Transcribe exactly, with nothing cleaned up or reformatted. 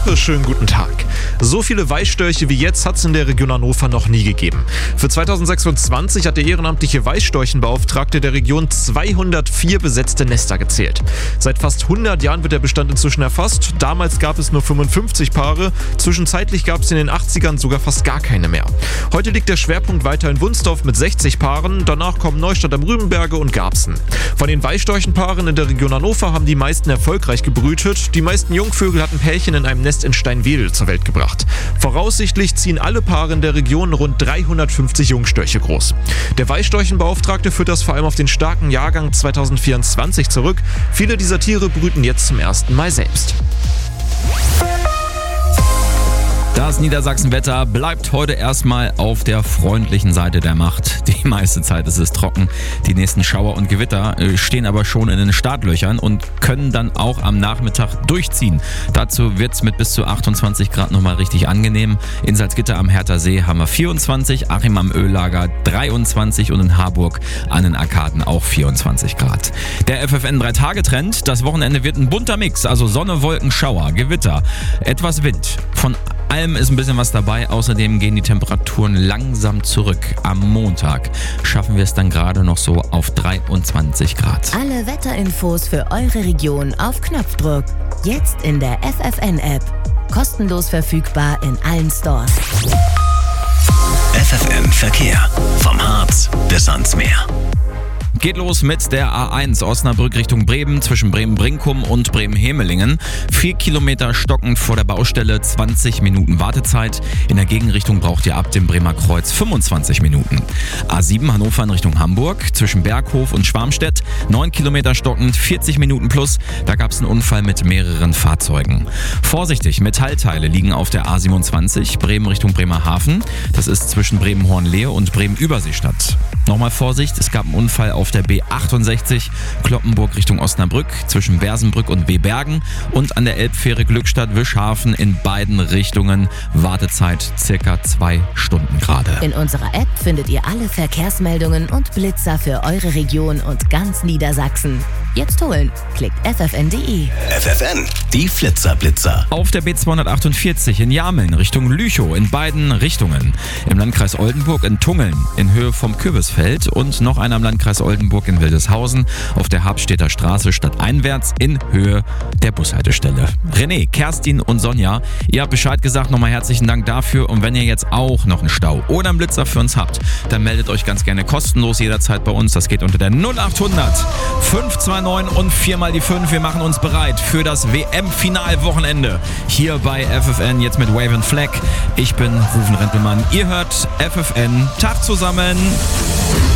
Woche, schönen guten Tag. So viele Weißstörche wie jetzt hat es in der Region Hannover noch nie gegeben. Für zweitausendsechsundzwanzig hat der ehrenamtliche Weißstorchenbeauftragte der Region zweihundertvier besetzte Nester gezählt. Seit fast hundert Jahren wird der Bestand inzwischen erfasst. Damals gab es nur fünfundfünfzig Paare. Zwischenzeitlich gab es in den achtzigern sogar fast gar keine mehr. Heute liegt der Schwerpunkt weiter in Wunsdorf mit sechzig Paaren. Danach kommen Neustadt am Rübenberge und Garbsen. Von den Weißstorchenpaaren in der Region Hannover haben die meisten erfolgreich gebrütet. Die meisten Jungvögel hatten Pärchen in einem Nest in Steinwedel zur Welt gebracht. Voraussichtlich ziehen alle Paare in der Region rund dreihundertfünfzig Jungstörche groß. Der Weißstorchenbeauftragte führt das vor allem auf den starken Jahrgang zweitausendvierundzwanzig zurück. Viele dieser Tiere brüten jetzt zum ersten Mal selbst. Das Niedersachsenwetter bleibt heute erstmal auf der freundlichen Seite der Macht. Die meiste Zeit ist es trocken. Die nächsten Schauer und Gewitter stehen aber schon in den Startlöchern und können dann auch am Nachmittag durchziehen. Dazu wird es mit bis zu achtundzwanzig Grad nochmal richtig angenehm. In Salzgitter am Hertha See haben wir vierundzwanzig, Achim am Öllager dreiundzwanzig und in Harburg an den Arkaden auch vierundzwanzig Grad. Der F F N drei Tage Trend. Das Wochenende wird ein bunter Mix, also Sonne, Wolken, Schauer, Gewitter, etwas Wind. Von allem ist ein bisschen was dabei. Außerdem gehen die Temperaturen langsam zurück. Am Montag schaffen wir es dann gerade noch so auf dreiundzwanzig Grad. Alle Wetterinfos für eure Region auf Knopfdruck. Jetzt in der F F N-App. Kostenlos verfügbar in allen Stores. F F N Verkehr. Vom Harz bis ans Meer. Geht los mit der A eins Osnabrück Richtung Bremen zwischen Bremen-Brinkum und Bremen-Hemelingen. Vier Kilometer stockend vor der Baustelle, zwanzig Minuten Wartezeit. In der Gegenrichtung braucht ihr ab dem Bremer Kreuz fünfundzwanzig Minuten. A sieben Hannover in Richtung Hamburg zwischen Berghof und Schwarmstedt. neun Kilometer stockend, vierzig Minuten plus. Da gab es einen Unfall mit mehreren Fahrzeugen. Vorsichtig, Metallteile liegen auf der A siebenundzwanzig Bremen Richtung Bremerhaven. Das ist zwischen Bremen-Hornlehe und Bremen-Überseestadt. Nochmal Vorsicht, es gab einen Unfall auf der B achtundsechzig Kloppenburg Richtung Osnabrück zwischen Bersenbrück und Wehbergen und an der Elbfähre Glückstadt-Wischhafen in beiden Richtungen. Wartezeit circa zwei Stunden gerade. In unserer App findet ihr alle Verkehrsmeldungen und Blitzer für eure Region und ganz Niedersachsen. Jetzt holen. Klickt f f n punkt d e. F F N, die Flitzer-Blitzer. Auf der B zweihundertachtundvierzig in Jameln Richtung Lüchow in beiden Richtungen. Im Landkreis Oldenburg in Tungeln in Höhe vom Kürbisfeld und noch einer im Landkreis Oldenburg in Wildeshausen auf der Habstedter Straße stadteinwärts in Höhe der Bushaltestelle. René, Kerstin und Sonja, ihr habt Bescheid gesagt, nochmal herzlichen Dank dafür. Und wenn ihr jetzt auch noch einen Stau oder einen Blitzer für uns habt, dann meldet euch ganz gerne kostenlos jederzeit bei uns. Das geht unter der null achthundert fünf zwei neun und vier mal die fünf. Wir machen uns bereit für das W M-Finalwochenende hier bei F F N, jetzt mit Wave and Flag. Ich bin Rufen Rentelmann. Ihr hört F F N. Tag zusammen.